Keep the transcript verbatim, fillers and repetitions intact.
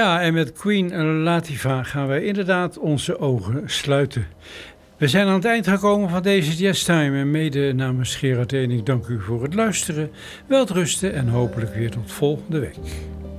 Ja, en met Queen Latifah gaan wij inderdaad onze ogen sluiten. We zijn aan het eind gekomen van deze Jazz Time en mede namens Gerard Ening dank u voor het luisteren. Welterusten en hopelijk weer tot volgende week.